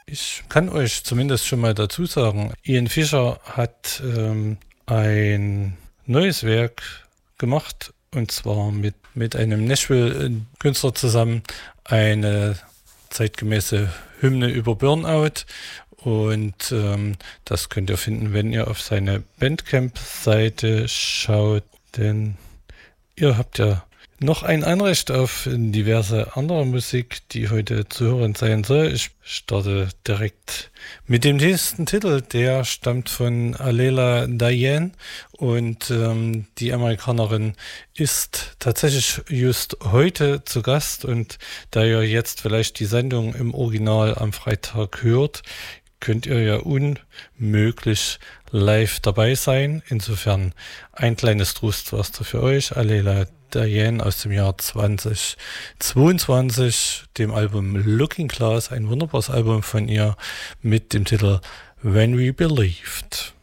Ich kann euch zumindest schon mal dazu sagen, Ian Fischer hat ein neues Werk gemacht, und zwar mit einem Nashville-Künstler zusammen, eine zeitgemäße Hymne über Burnout. Und das könnt ihr finden, wenn ihr auf seine Bandcamp-Seite schaut, denn ihr habt ja noch ein Anrecht auf diverse andere Musik, die heute zu hören sein soll. Ich starte direkt mit dem nächsten Titel. Der stammt von Alela Diane, und die Amerikanerin ist tatsächlich just heute zu Gast. Und da ihr jetzt vielleicht die Sendung im Original am Freitag hört, könnt ihr ja unmöglich live dabei sein. Insofern ein kleines Trostpflaster für euch. Alela Diane aus dem Jahr 2022, dem Album Looking Glass, ein wunderbares Album von ihr mit dem Titel When We Believed.